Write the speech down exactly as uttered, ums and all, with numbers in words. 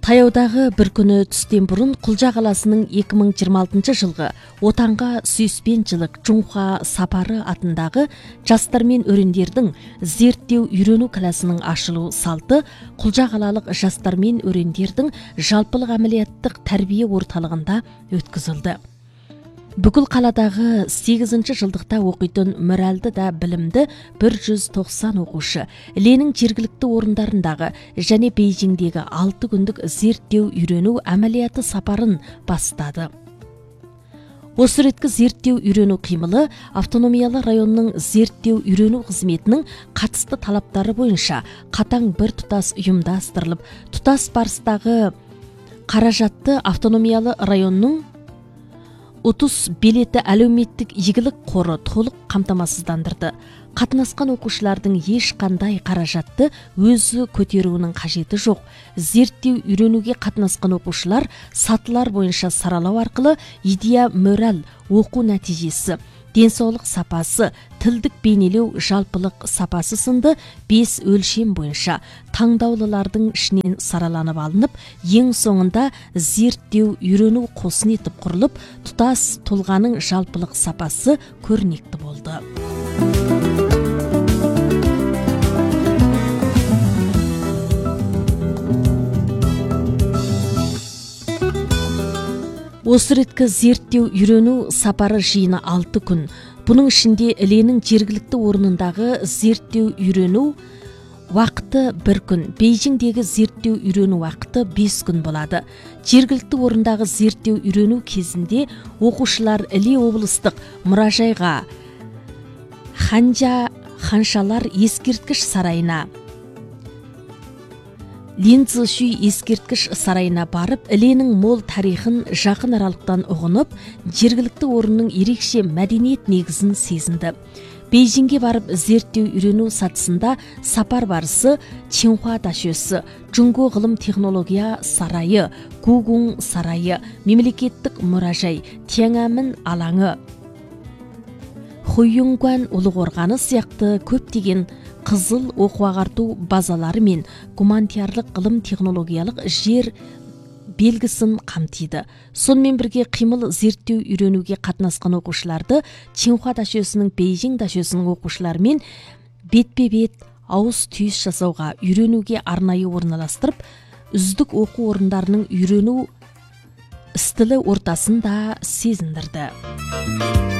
Таяудағы бір күні түстен бұрын Құлжа қаласының екі мың жиырма алтыншы жылғы отанға сүйіспеншілік Чунхуа сапары атындағы жастар мен өрендердің зерттеу үйрену класының ашылу салты Құлжа қалалық жастар мен өрендердің жалпылық әмілияттық тәрбие орталығында өткізілді. Бүкіл қаладағы сегізінші жылдықта оқитын моральды да білімді бір жүз тоқсан оқушы Ленің жергілікті орындарындағы және Бейжіңдегі алты күндік зерттеу үйрену әмілияты сапарын бастады. Осы реткі зерттеу үйрену қимылы автономиялы районның зерттеу үйрену қызметінің қатысты талаптары бойынша қатаң бір тұтас ұйымдастырылып, тұтас барыстағы қаражатты автономиялы районның отыз билеті әлеуметтік игілік қоры толық қамтамасыздандырды. Қатынасқан оқушылардың ешқандай қаражатты өзі көтеруінің қажеті жоқ. Зерттеу үйренуге қатынасқан оқушылар сатылар бойынша саралау арқылы идея мораль оқу нәтижесі, денсаулық сапасы, тілдік бейнелеу жалпылық сапасы сынды бес өлшем бойынша таңдаулылардың ішінен сараланып алынып, ең соңында зерттеу үйрену қосын етіп құрылып, тұтас тұлғаның жалпылық сапасы көрнекті болды. Осы реткі зерттеу үйрену сапары жиыны алты күн. Бұның ішінде Ленің жергілікті орнындағы зерттеу үйрену уақыты бір күн, Бейжіңдегі зерттеу үйрену уақыты бес күн болады. Жергілікті орындағы зерттеу үйрену кезінде оқушылар Іле облыстық мұражайға, Ханжа ханшалар ескерткіш сарайына, Линцзышуй ескерткіш сарайына барып, Іленің мол тарихын жақын аралықтан ұғынып, жергілікті орынның ерекше мәдениет негізін сезінді. Бейжіңге барып зерттеу үйрену сатысында сапар барысы Чинхуа дашөсі, Джунго ғылым технология сарайы, Гугун сарайы, мемлекеттік мұражай, Тяньаньмэнь алаңы, Хуюнгуан ұлы қорғаны сияқты көптеген қызыл оқу-ағарту базалары мен гуманитарлық ғылым технологиялық жер белгісін қамтиды. Сонымен бірге қимыл зерттеу үйренуге қатынасқан оқушыларды Чинхуа дашөсінің Бейжің дашөсінің оқушыларымен бетпе-бет ауыз түйіс жасауға үйренуге арнайы орналастырып, үздік оқу орындарының үйрену стилі ортасын да сезіндірді.